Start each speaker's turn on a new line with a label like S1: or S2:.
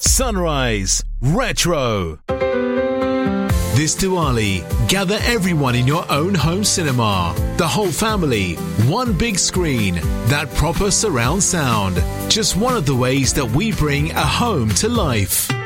S1: Sunrise Retro. This Diwali, gather everyone in your own home cinema. The whole family, one big screen, that proper surround sound. Just one of the ways that we bring a home to life.